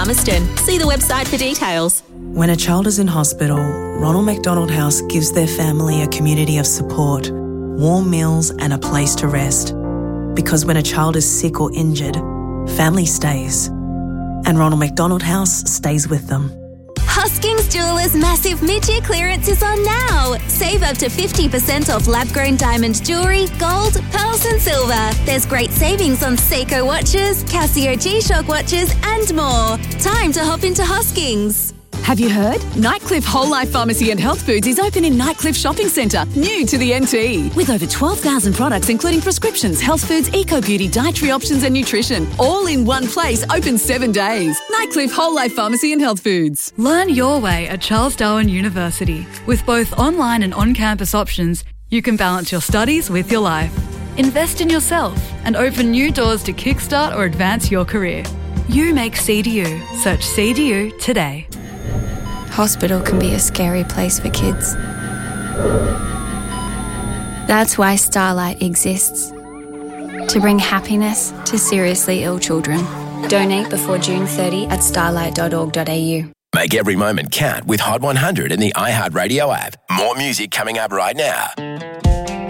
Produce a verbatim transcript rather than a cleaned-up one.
Palmerston. See the website for details. When a child is in hospital, Ronald McDonald House gives their family a community of support, warm meals and a place to rest. Because when a child is sick or injured, family stays. And Ronald McDonald House stays with them. Hoskings Jewelers' massive mid-year clearance is on now. Save up to fifty percent off lab-grown diamond jewellery, gold, pearls and silver. There's great savings on Seiko watches, Casio G-Shock watches and more. Time to hop into Hoskings. Have you heard? Nightcliff Whole Life Pharmacy and Health Foods is open in Nightcliff Shopping Centre, new to the N T. With over twelve thousand products including prescriptions, health foods, eco-beauty, dietary options and nutrition. All in one place, open seven days. Nightcliff Whole Life Pharmacy and Health Foods. Learn your way at Charles Darwin University. With both online and on-campus options, you can balance your studies with your life. Invest in yourself and open new doors to kickstart or advance your career. You make C D U. Search C D U today. Hospital can be a scary place for kids. That's why Starlight exists. To bring happiness to seriously ill children. Donate before June thirtieth at starlight dot org dot a u. Make every moment count with Hot one hundred and the iHeartRadio app. More music coming up right now.